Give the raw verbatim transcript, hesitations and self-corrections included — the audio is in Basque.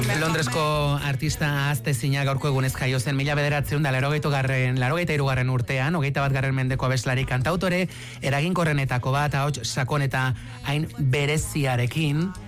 Londresko artista aztezina gaurko egunez jaio zen mila bederatziehun eta laurogeita garren, laurogeita hirugarren urtean, hogeita bat garren mendeko abeslari kantautore, eraginkorrenetako bat, ahots sakon eta hain bereziarekin,